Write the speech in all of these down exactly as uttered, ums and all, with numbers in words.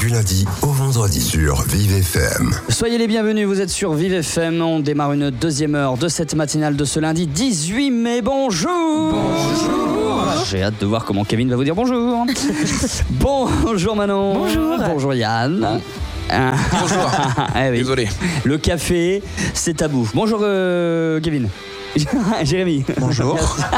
Du lundi au vendredi sur Vive F M. Soyez les bienvenus, vous êtes sur Vive F M. On démarre une deuxième heure de cette matinale de ce lundi dix-huit mai. Bonjour. Bonjour. J'ai hâte de voir comment Kevin va vous dire bonjour. Bonjour Manon. Bonjour. Bonjour Yann. Bonjour. eh oui. Désolé. Le café, c'est tabou. Bonjour euh, Kevin. Jérémy. Bonjour.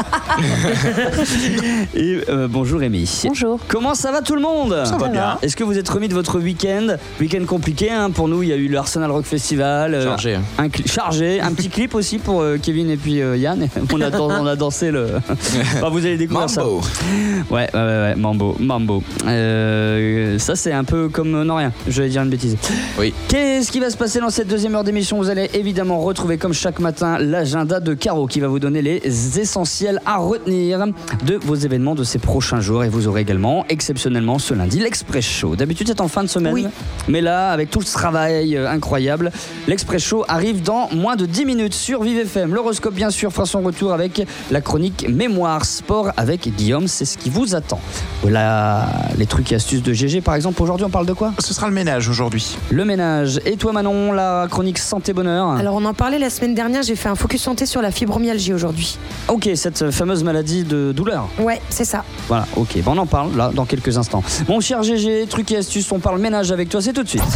Et euh, bonjour Rémi. Bonjour. Comment ça va tout le monde? Ça va bien. Est-ce que vous êtes remis de votre week-end? Week-end compliqué hein, pour nous, il y a eu l'Arsenal Rock Festival. Euh, Chargé. Un cli- chargé, un petit clip aussi pour euh, Kevin et puis euh, Yann. On a, dan- on a dansé le... Enfin, vous allez découvrir Mambo. ça. Ouais, ouais, ouais, ouais, Mambo, Mambo. Euh, ça c'est un peu comme... Non rien, je vais dire une bêtise. Oui. Qu'est-ce qui va se passer dans cette deuxième heure d'émission? Vous allez évidemment retrouver comme chaque matin l'agenda de Caro qui va vous donner les essentiels à retenir de vos événements de ces prochains jours. Et vous aurez également, exceptionnellement ce lundi, l'Express Show. D'habitude c'est en fin de semaine, Oui. mais là avec tout ce travail euh, incroyable, l'Express Show arrive dans moins de dix minutes sur Vive F M. L'horoscope bien sûr fera son retour avec la chronique Mémoire Sport avec Guillaume, c'est ce qui vous attend. Voilà les trucs et astuces de G G par exemple. Aujourd'hui on parle de quoi? Ce sera le ménage aujourd'hui. Le ménage. Et toi Manon, la chronique Santé Bonheur? Alors on en parlait la semaine dernière, j'ai fait un focus santé sur la fibromyalgie aujourd'hui. Ok, cette fameuse maladie de douleur. Ouais, c'est ça. Voilà, ok, bon, on en parle là dans quelques instants. Mon cher G G, trucs et astuces, on parle ménage avec toi, c'est tout de suite.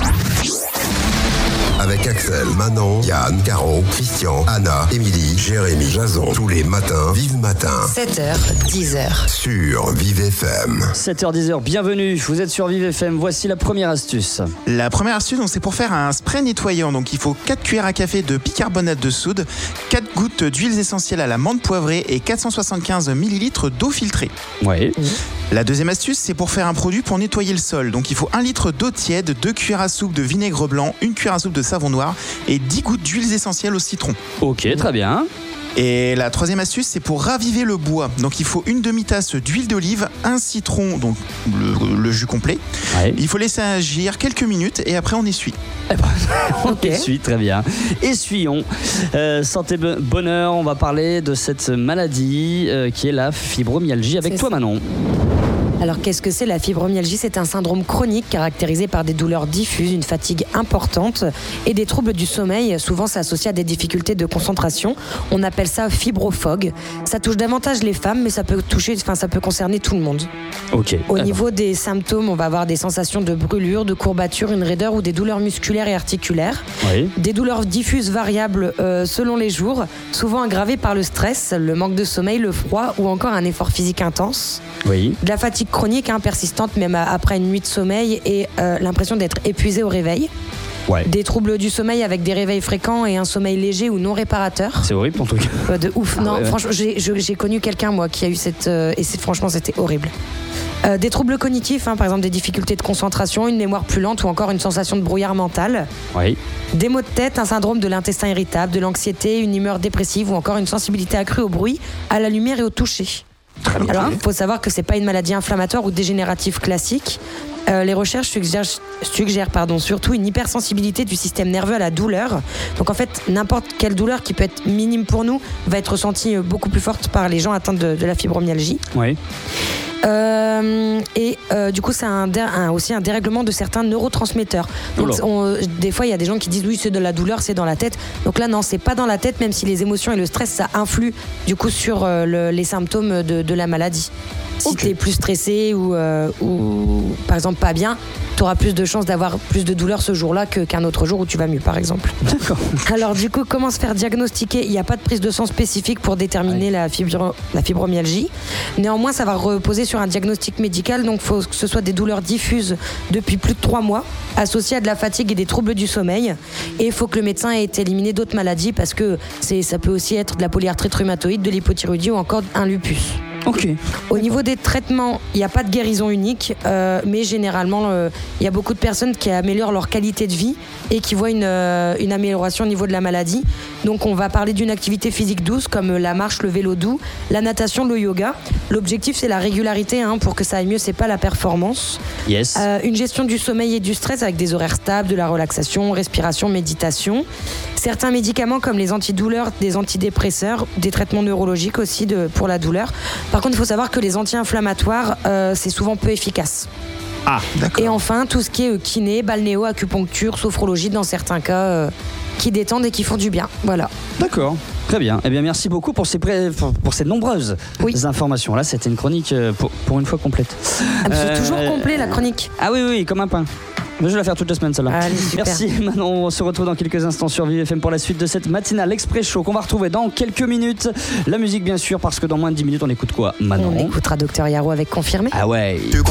Avec Axel, Manon, Yann, Caro, Christian, Anna, Émilie, Jérémy, Jason. Tous les matins, Vive Matin. sept heures, dix heures. Sur Vive F M. sept heures dix, bienvenue, vous êtes sur Vive F M, voici la première astuce. La première astuce, donc, c'est pour faire un spray nettoyant. Donc il faut quatre cuillères à café de bicarbonate de soude, quatre gouttes d'huiles essentielles à la menthe poivrée et quatre cent soixante-quinze millilitres d'eau filtrée. Oui. La deuxième astuce, c'est pour faire un produit pour nettoyer le sol. Donc il faut un litre d'eau tiède, deux cuillères à soupe de vinaigre blanc, une cuillère à soupe de savon noir et dix gouttes d'huiles essentielles au citron. Ok, très bien. Et la troisième astuce, c'est pour raviver le bois. Donc il faut une demi-tasse d'huile d'olive, un citron, donc le, le jus complet. Ouais. Il faut laisser agir quelques minutes et après on essuie. Eh ben, on essuie, très bien. Essuyons. Euh, santé bo- bonheur, on va parler de cette maladie euh, qui est la fibromyalgie avec C'est toi ça. Manon. Alors qu'est-ce que c'est la fibromyalgie? C'est un syndrome chronique caractérisé par des douleurs diffuses, une fatigue importante et des troubles du sommeil. Souvent c'est associé à des difficultés de concentration. On appelle ça fibrophobie. Ça touche davantage les femmes, mais ça peut toucher, enfin ça peut concerner tout le monde. Ok. Au Eh ben, niveau des symptômes, on va avoir des sensations de brûlure, de courbature, une raideur ou des douleurs musculaires et articulaires. Oui. Des douleurs diffuses variables euh, selon les jours, souvent aggravées par le stress, le manque de sommeil, le froid ou encore un effort physique intense. Oui. De la fatigue chronique, hein, persistante même à- après une nuit de sommeil et euh, l'impression d'être épuisé au réveil. Ouais. Des troubles du sommeil avec des réveils fréquents et un sommeil léger ou non réparateur. C'est horrible ton truc. Euh, de ouf. Non, ouais, ouais. franchement, j'ai, je- j'ai connu quelqu'un moi qui a eu cette euh, et c'est franchement c'était horrible. Euh, des troubles cognitifs, hein, par exemple des difficultés de concentration, une mémoire plus lente ou encore une sensation de brouillard mental. Oui. Des maux de tête, un syndrome de l'intestin irritable, de l'anxiété, une humeur dépressive ou encore une sensibilité accrue au bruit, à la lumière et au toucher. Très bien. Alors, il faut savoir que c'est pas une maladie inflammatoire ou dégénérative classique. Euh, les recherches suggèrent, suggèrent pardon, surtout une hypersensibilité du système nerveux à la douleur. Donc en fait, n'importe quelle douleur qui peut être minime pour nous va être ressentie euh, beaucoup plus forte par les gens atteints de, de la fibromyalgie. Oui. Euh, et euh, du coup, c'est un, dé- un- aussi un dérèglement de certains neurotransmetteurs. Donc, Oula. on- des fois, il y a des gens qui disent oui, c'est de la douleur, c'est dans la tête. Donc là, non, c'est pas dans la tête, même si les émotions et le stress, ça influe du coup sur euh, le- les symptômes de, de la maladie. Si Ok. tu es plus stressé ou, euh, ou par exemple pas bien, tu auras plus de chances d'avoir plus de douleur ce jour-là que, qu'un autre jour où tu vas mieux, par exemple. D'accord. Alors du coup, comment se faire diagnostiquer? Il n'y a pas de prise de sang spécifique pour déterminer la, fibro- la fibromyalgie. Néanmoins, ça va reposer sur un diagnostic médical, donc il faut que ce soit des douleurs diffuses depuis plus de trois mois, associées à de la fatigue et des troubles du sommeil. Et il faut que le médecin ait éliminé d'autres maladies parce que c'est, ça peut aussi être de la polyarthrite rhumatoïde, de l'hypothyroïdie ou encore un lupus. Ok. Au niveau des traitements, il n'y a pas de guérison unique, euh, mais généralement, euh, il y a beaucoup de personnes qui améliorent leur qualité de vie et qui voient une, euh, une amélioration au niveau de la maladie. Donc on va parler d'une activité physique douce comme la marche, le vélo doux, la natation, le yoga. L'objectif, c'est la régularité, hein, pour que ça aille mieux, c'est pas la performance. Yes. Euh, une gestion du sommeil et du stress avec des horaires stables, de la relaxation, respiration, méditation. Certains médicaments comme les antidouleurs, des antidépresseurs, des traitements neurologiques aussi de, pour la douleur. Par contre, il faut savoir que les anti-inflammatoires, euh, c'est souvent peu efficace. Ah, d'accord. Et enfin, tout ce qui est euh, kiné, balnéo, acupuncture, sophrologie dans certains cas euh, qui détendent et qui font du bien. Voilà. D'accord. Très bien. Eh bien, merci beaucoup pour ces, pré... pour, pour ces nombreuses Oui. informations. Là, c'était une chronique euh, pour, pour une fois complète. Ah, mais c'est Euh, toujours complet la chronique. Ah oui, oui, comme un pain. Je vais la faire toute la semaine, celle-là. Allez, super. Merci. Manon, on se retrouve dans quelques instants sur Vive F M pour la suite de cette matinale Express Show qu'on va retrouver dans quelques minutes. La musique, bien sûr, parce que dans moins de dix minutes, on écoute quoi, Manon? On écoutera Docteur Yaro avec Confirmé. Ah ouais.